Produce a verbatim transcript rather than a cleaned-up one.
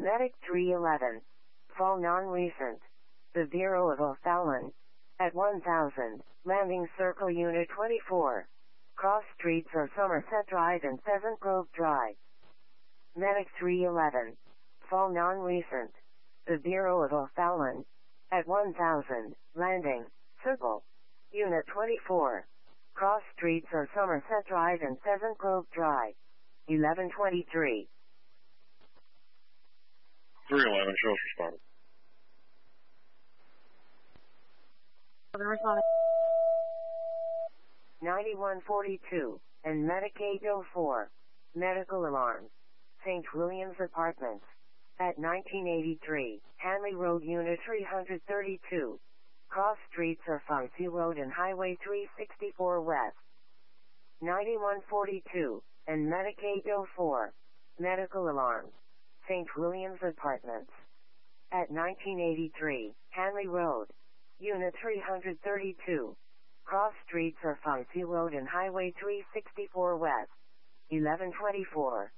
Medic three eleven. Fall non-recent. The Bureau of O'Fallon. At one thousand, Landing Circle Unit twenty-four. Cross Streets are Somerset Drive and Pheasant Grove Drive. Medic three eleven. Fall non-recent. The Bureau of O'Fallon. At one thousand, Landing Circle Unit twenty-four. Cross Streets are Somerset Drive and Pheasant Grove Drive. eleven twenty-three. three eleven, shows responded. ninety-one forty-two, and Medic eight oh four. Medical alarm. Saint William's Apartments. At nineteen eighty-three, Hanley Road Unit three thirty-two. Cross Streets are Farnsey Road and Highway three sixty-four West. ninety-one forty-two, and Medic eight oh four. Medical alarm. Saint William's Apartments. At nineteen eighty-three, Hanley Road. Unit three thirty-two. Cross Streets are Farnsey Road and Highway three sixty-four West. eleven twenty-four.